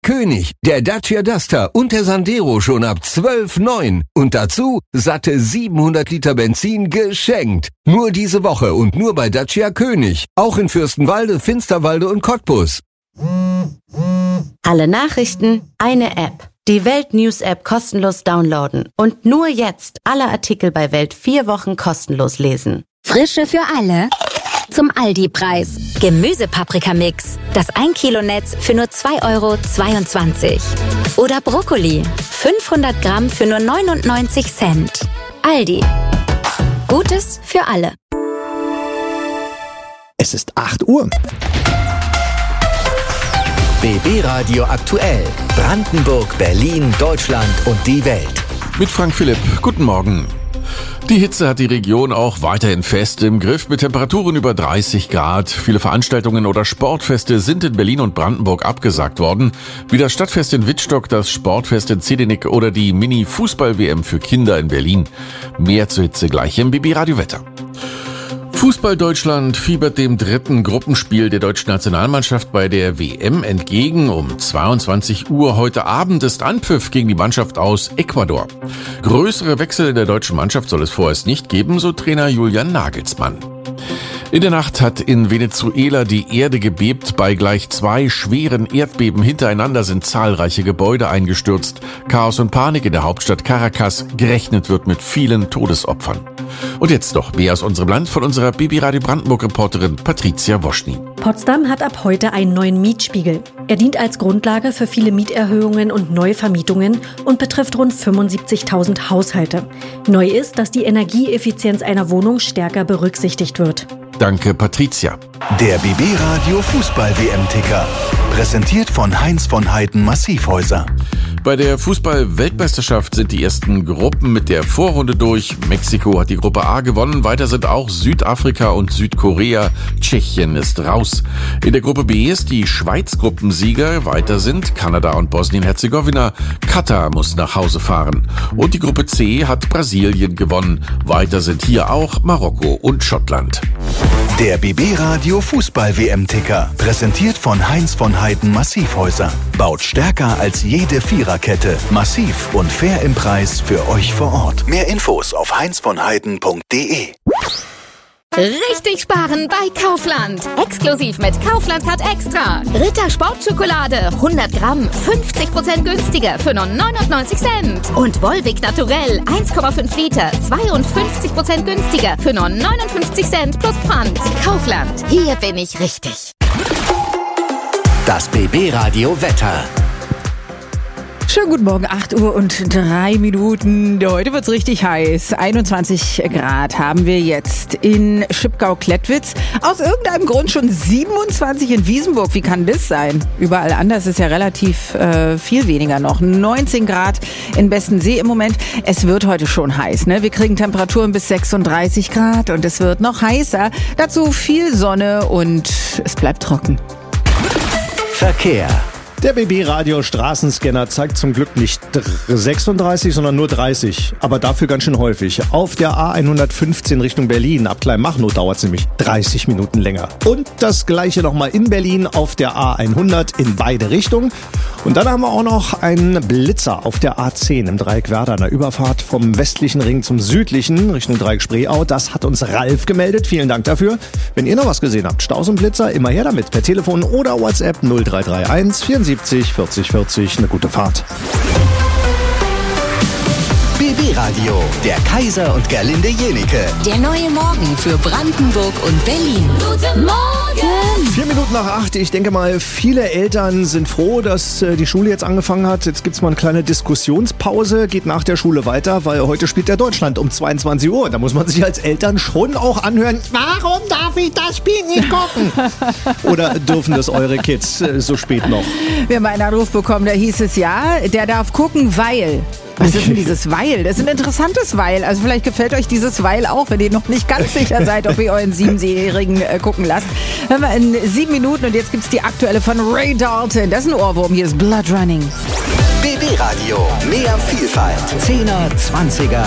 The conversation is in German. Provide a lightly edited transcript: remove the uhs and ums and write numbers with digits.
König, der Dacia Duster und der Sandero schon ab 12,9. Und dazu satte 700 Liter Benzin geschenkt. Nur diese Woche und nur bei Dacia König. Auch in Fürstenwalde, Finsterwalde und Cottbus. Alle Nachrichten, eine App. Die Welt-News-App kostenlos downloaden. Und nur jetzt alle Artikel bei Welt 4 Wochen kostenlos lesen. Frische für alle zum Aldi-Preis. Gemüsepaprikamix. Das 1 Kilo Netz für nur 2,22 €. Oder Brokkoli. 500 Gramm für nur 99 Cent. Aldi. Gutes für alle. Es ist 8 Uhr. BB Radio aktuell. Brandenburg, Berlin, Deutschland und die Welt. Mit Frank Philipp. Guten Morgen. Die Hitze hat die Region auch weiterhin fest im Griff mit Temperaturen über 30 Grad. Viele Veranstaltungen oder Sportfeste sind in Berlin und Brandenburg abgesagt worden. Wie das Stadtfest in Wittstock, das Sportfest in Zedinik oder die Mini-Fußball-WM für Kinder in Berlin. Mehr zur Hitze gleich im BB Radio Wetter. Fußball Deutschland fiebert dem dritten Gruppenspiel der deutschen Nationalmannschaft bei der WM entgegen. Um 22 Uhr heute Abend ist Anpfiff gegen die Mannschaft aus Ecuador. Größere Wechsel in der deutschen Mannschaft soll es vorerst nicht geben, so Trainer Julian Nagelsmann. In der Nacht hat in Venezuela die Erde gebebt. Bei gleich 2 schweren Erdbeben hintereinander sind zahlreiche Gebäude eingestürzt. Chaos und Panik in der Hauptstadt Caracas. Gerechnet wird mit vielen Todesopfern. Und jetzt noch mehr aus unserem Land von unserer BB Radio Brandenburg-Reporterin Patricia Woschny. Potsdam hat ab heute einen neuen Mietspiegel. Er dient als Grundlage für viele Mieterhöhungen und Neuvermietungen und betrifft rund 75.000 Haushalte. Neu ist, dass die Energieeffizienz einer Wohnung stärker berücksichtigt wird. Danke, Patricia. Der BB Radio Fußball-WM-Ticker. Präsentiert von Heinz von Heiden Massivhäuser. Bei der Fußball-Weltmeisterschaft sind die ersten Gruppen mit der Vorrunde durch. Mexiko hat die Gruppe A gewonnen. Weiter sind auch Südafrika und Südkorea. Tschechien ist raus. In der Gruppe B ist die Schweiz Gruppensieger. Weiter sind Kanada und Bosnien-Herzegowina. Katar muss nach Hause fahren. Und die Gruppe C hat Brasilien gewonnen. Weiter sind hier auch Marokko und Schottland. Der BB Radio Fußball-WM-Ticker. Präsentiert von Heinz von Heiden Massivhäuser. Baut stärker als jede Viererkette. Massiv und fair im Preis für euch vor Ort. Mehr Infos auf heinzvonheiden.de. Richtig sparen bei Kaufland. Exklusiv mit Kaufland Card Extra. Ritter Sportschokolade 100 Gramm 50% günstiger für nur 99 Cent. Und Volvic Naturell 1,5 Liter 52% günstiger für nur 59 Cent plus Pfand. Kaufland. Hier bin ich richtig. Das BB Radio Wetter. Schönen guten Morgen, 8 Uhr und 3 Minuten. Heute wird's richtig heiß. 21 Grad haben wir jetzt in Schipgau-Klettwitz. Aus irgendeinem Grund schon 27 in Wiesenburg. Wie kann das sein? Überall anders ist ja relativ viel weniger noch. 19 Grad in Bestensee im Moment. Es wird heute schon heiß, ne? Wir kriegen Temperaturen bis 36 Grad und es wird noch heißer. Dazu viel Sonne und es bleibt trocken. Verkehr. Der BB-Radio Straßenscanner zeigt zum Glück nicht 36, sondern nur 30. Aber dafür ganz schön häufig. Auf der A115 Richtung Berlin, ab Kleinmachnow dauert es nämlich 30 Minuten länger. Und das gleiche nochmal in Berlin auf der A100 in beide Richtungen. Und dann haben wir auch noch einen Blitzer auf der A10 im Dreieck Werder, einer Überfahrt vom westlichen Ring zum südlichen Richtung Dreieck Spreeau. Das hat uns Ralf gemeldet. Vielen Dank dafür. Wenn ihr noch was gesehen habt, Staus und Blitzer, immer her damit. Per Telefon oder WhatsApp 0331 74 40 40. Eine gute Fahrt. BB Radio, der Kaiser und Gerlinde Jenike. Der neue Morgen für Brandenburg und Berlin. Guten Morgen! 4 Minuten nach 8. Ich denke mal, viele Eltern sind froh, dass die Schule jetzt angefangen hat. Jetzt gibt's mal eine kleine Diskussionspause, geht nach der Schule weiter, weil heute spielt der Deutschland um 22 Uhr. Da muss man sich als Eltern schon auch anhören, warum darf ich das Spiel nicht gucken? Oder dürfen das eure Kids so spät noch? Wir haben einen Anruf bekommen, da hieß es ja, der darf gucken, weil... Was ist denn dieses Weil? Das ist ein interessantes Weil. Also vielleicht gefällt euch dieses Weil auch, wenn ihr noch nicht ganz sicher seid, ob ihr euren 7-Jährigen gucken lasst. Hören wir in 7 Minuten und jetzt gibt's die aktuelle von Ray Dalton. Das ist ein Ohrwurm, hier ist Blood Running. BB Radio, mehr Vielfalt. 10er, 20er,